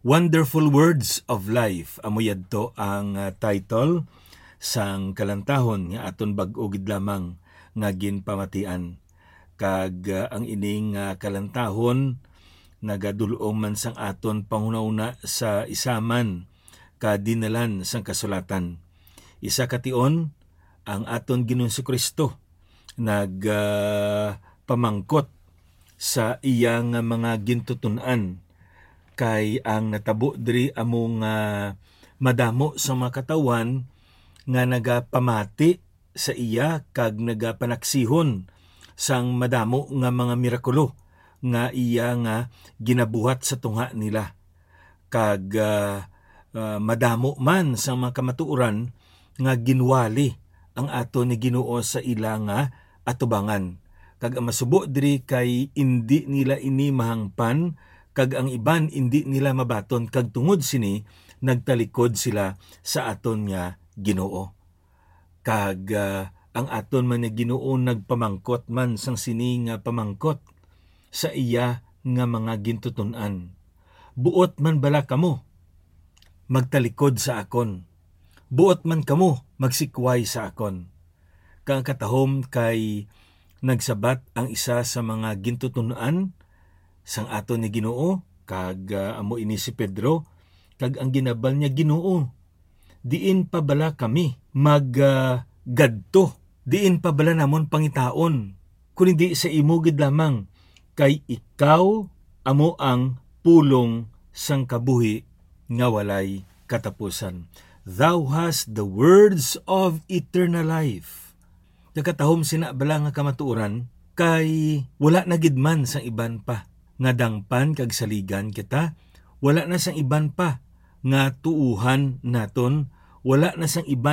Wonderful Words of Life. Amo yadto ang title sang kalantahon nga aton bag-o gid lamang nga ginpamatian. Kag ang ining kalantahon nagadul-om man sang aton panghuna-una sa isaman kadinalan sang kasulatan. Isa kation ang aton Ginoong Jesucristo pamangkot sa iyang mga gintutunan kay ang natabo diri among madamo sa mga katawan nga nagapamati sa iya kag nagapanaksihon sang madamo nga mga mirakulo nga iya nga ginabuhat sa tungha nila. Kag madamo man sa mga kamatuoran nga ginwali ang ato ni Ginoo sa ila nga atubangan. Kag ang masubo diri kay indi nila ini mahangpan kag ang iban indi nila mabaton kag tungod sini nagtalikod sila sa aton nga Ginoo. Kag ang aton man nga Ginoo nagpamangkot man sang sini nga pamangkot sa iya nga mga gintutunan. Buot man bala kamo magtalikod sa akon. Buot man kamo magsikway sa akon. Kang katahom kay nagsabat ang isa sa mga gintutunan sang aton ni Ginoo kag amo ini si Pedro kag ang ginabal niya, Ginoo, diin pa bala kami gadto, diin pa bala namon pangitaon kundi sa imo gid lamang kay ikaw amo ang pulong sang kabuhi nga walay katapusan. Thou hast the words of eternal life. Nagkatahom sina bala nga kamatuoran kay wala na gid man sang iban pa nga dangpan kag saligan kita, wala na sang iban pa nga tuuhan naton, wala na sang iban